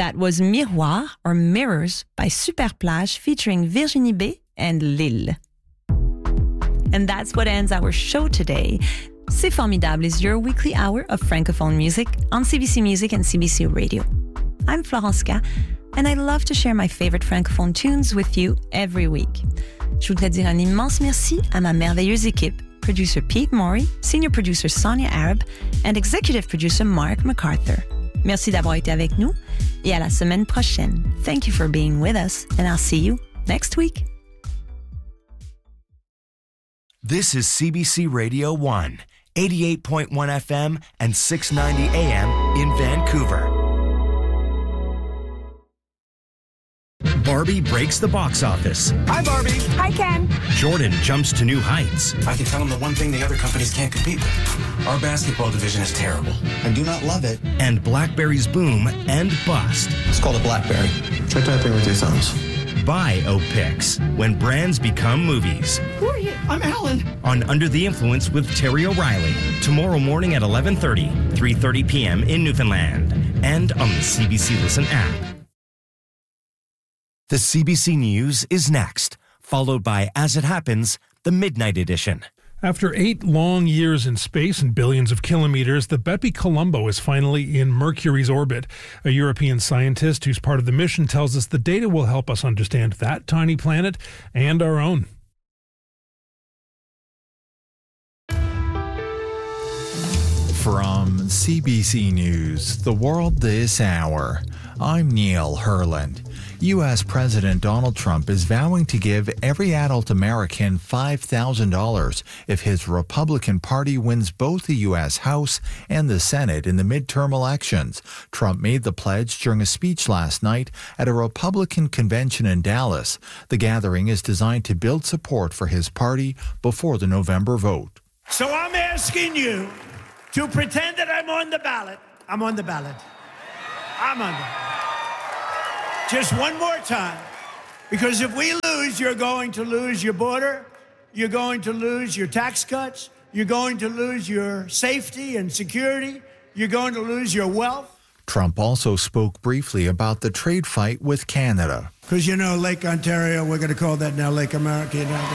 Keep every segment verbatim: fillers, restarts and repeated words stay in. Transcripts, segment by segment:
That was Miroir or Mirrors by Superplage featuring Virginie B and Lille. And that's what ends our show today. C'est Formidable is your weekly hour of Francophone music on C B C Music and C B C Radio. I'm Florence K, and I love to share my favorite Francophone tunes with you every week. Je voudrais dire un immense merci à ma merveilleuse équipe, producer Pete Morey, senior producer Sonia Arab, and executive producer Mark MacArthur. Merci d'avoir été avec nous et à la semaine prochaine. Thank you for being with us, and I'll see you next week. This is C B C Radio one, eighty-eight point one F M and six ninety A M in Vancouver. Barbie breaks the box office. Hi, Barbie. Hi, Ken. Jordan jumps to new heights. I can tell them the one thing the other companies can't compete with. Our basketball division is terrible. I do not love it. And BlackBerry's boom and bust. It's called a BlackBerry. Try typing with your thumbs. Biopics, when brands become movies. Who are you? I'm Alan. On Under the Influence with Terry O'Reilly. Tomorrow morning at eleven thirty, three thirty p.m. in Newfoundland. And on the C B C Listen app. The C B C News is next, followed by As It Happens, the Midnight Edition. After eight long years in space and billions of kilometers, the Bepi Colombo is finally in Mercury's orbit. A European scientist who's part of the mission tells us the data will help us understand that tiny planet and our own. From C B C News, The World This Hour, I'm Neil Herland. U S President Donald Trump is vowing to give every adult American five thousand dollars if his Republican Party wins both the U S House and the Senate in the midterm elections. Trump made the pledge during a speech last night at a Republican convention in Dallas. The gathering is designed to build support for his party before the November vote. So I'm asking you to pretend that I'm on the ballot. I'm on the ballot. I'm on the ballot. Just one more time, because if we lose, you're going to lose your border, you're going to lose your tax cuts, you're going to lose your safety and security, you're going to lose your wealth. Trump also spoke briefly about the trade fight with Canada. Because, you know, Lake Ontario, we're going to call that now Lake America. You know,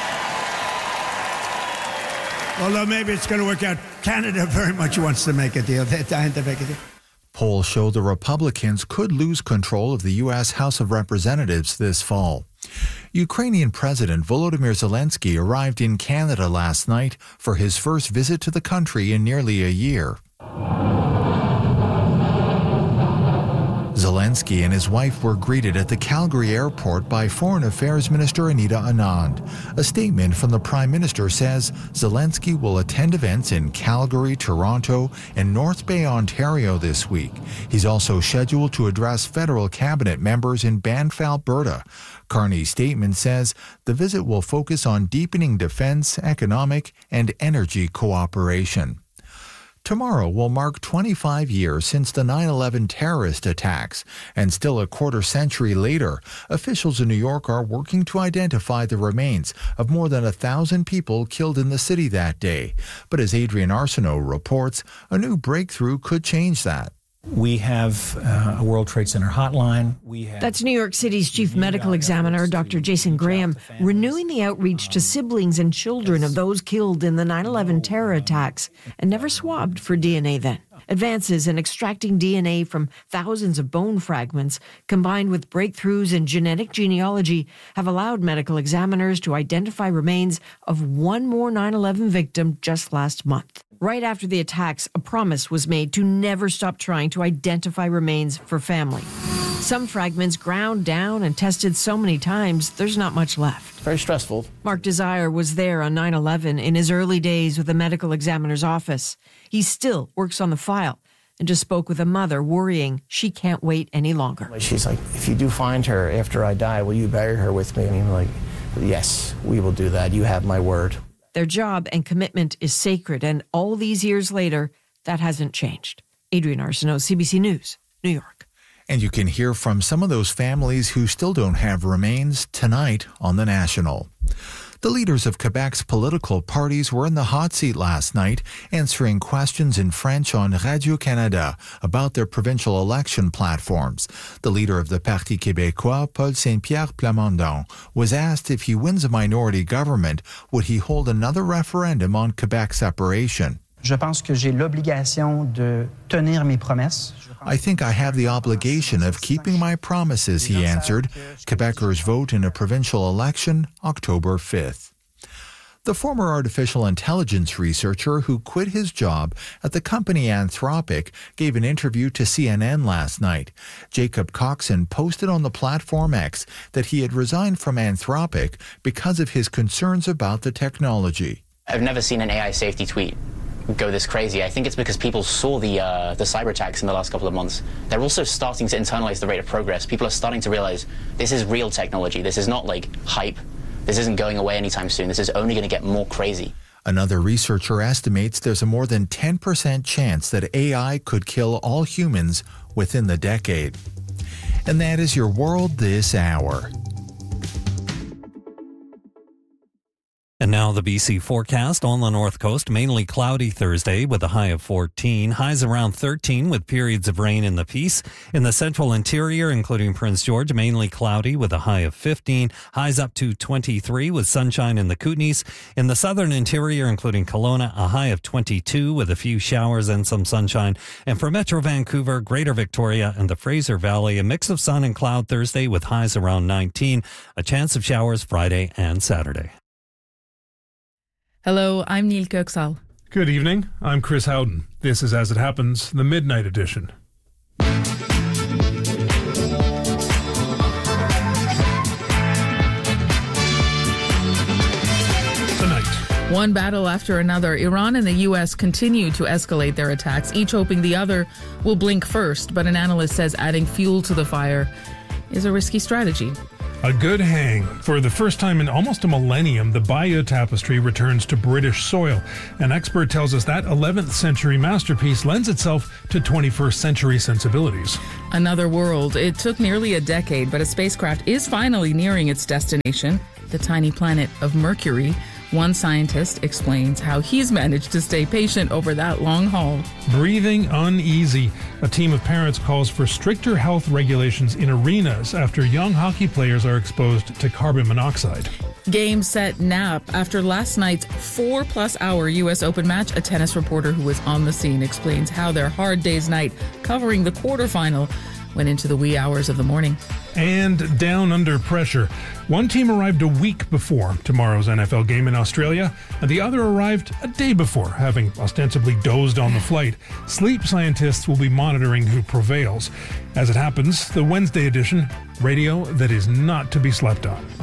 although maybe it's going to work out. Canada very much wants to make a deal. They're dying to make a deal. Polls show the Republicans could lose control of the U S House of Representatives this fall. Ukrainian President Volodymyr Zelensky arrived in Canada last night for his first visit to the country in nearly a year. Zelensky and his wife were greeted at the Calgary airport by Foreign Affairs Minister Anita Anand. A statement from the Prime Minister says Zelensky will attend events in Calgary, Toronto, and North Bay, Ontario this week. He's also scheduled to address federal cabinet members in Banff, Alberta. Carney's statement says the visit will focus on deepening defense, economic, and energy cooperation. Tomorrow will mark twenty-five years since the nine eleven terrorist attacks, and still a quarter century later, officials in New York are working to identify the remains of more than a thousand people killed in the city that day. But as Adrian Arsenault reports, a new breakthrough could change that. We have uh, a World Trade Center hotline. We have That's New York City's chief medical examiner, Doctor Jason Graham, renewing the outreach to siblings and children of those killed in the nine eleven terror attacks and never swabbed for D N A then. Advances in extracting D N A from thousands of bone fragments, combined with breakthroughs in genetic genealogy, have allowed medical examiners to identify remains of one more nine eleven victim just last month. Right after the attacks, a promise was made to never stop trying to identify remains for family. Some fragments ground down and tested so many times, there's not much left. Very stressful. Mark Desire was there on nine eleven in his early days with the medical examiner's office. He still works on the file and just spoke with a mother worrying she can't wait any longer. She's like, if you do find her after I die, will you bury her with me? And I'm like, yes, we will do that. You have my word. Their job and commitment is sacred, and all these years later, that hasn't changed. Adrian Arsenault, C B C News, New York. And you can hear from some of those families who still don't have remains tonight on The National. The leaders of Quebec's political parties were in the hot seat last night, answering questions in French on Radio-Canada about their provincial election platforms. The leader of the Parti québécois, Paul Saint-Pierre Plamondon, was asked if he wins a minority government, would he hold another referendum on Quebec separation. Je pense que j'ai l'obligation de tenir mes promesses. I think I have the obligation of keeping my promises, he answered. Quebecers vote in a provincial election October fifth. The former artificial intelligence researcher who quit his job at the company Anthropic gave an interview to C N N last night. Jacob Coxon posted on the platform X that he had resigned from Anthropic because of his concerns about the technology. I've never seen an A I safety tweet go this crazy. I think it's because people saw the uh, the cyber attacks in the last couple of months. They're also starting to internalize the rate of progress. People are starting to realize this is real technology. This is not like hype. This isn't going away anytime soon. This is only going to get more crazy. Another researcher estimates there's a more than ten percent chance that A I could kill all humans within the decade. And that is your world this hour. And now the B C forecast on the north coast, mainly cloudy Thursday with a high of fourteen, highs around thirteen with periods of rain in the Peace. In the central interior, including Prince George, mainly cloudy with a high of fifteen, highs up to twenty-three with sunshine in the Kootenays. In the southern interior, including Kelowna, a high of twenty-two with a few showers and some sunshine. And for Metro Vancouver, Greater Victoria and the Fraser Valley, a mix of sun and cloud Thursday with highs around nineteen, a chance of showers Friday and Saturday. Hello, I'm Neil Kirksall. Good evening. I'm Chris Howden. This is As It Happens, the Midnight Edition. Tonight. One battle after another, Iran and the U S continue to escalate their attacks, each hoping the other will blink first. But an analyst says adding fuel to the fire is a risky strategy. A good hang. For the first time in almost a millennium, the Bayeux Tapestry returns to British soil. An expert tells us that eleventh century masterpiece lends itself to twenty-first century sensibilities. Another world. It took nearly a decade, but a spacecraft is finally nearing its destination, the tiny planet of Mercury. One scientist explains how he's managed to stay patient over that long haul. Breathing uneasy. A team of parents calls for stricter health regulations in arenas after young hockey players are exposed to carbon monoxide. Game, set, nap. After last night's four-plus hour U S Open match, a tennis reporter who was on the scene explains how their hard day's night covering the quarterfinal went into the wee hours of the morning. And down under pressure. One team arrived a week before tomorrow's N F L game in Australia, and the other arrived a day before, having ostensibly dozed on the flight. Sleep scientists will be monitoring who prevails. As it happens, the Wednesday edition, radio that is not to be slept on.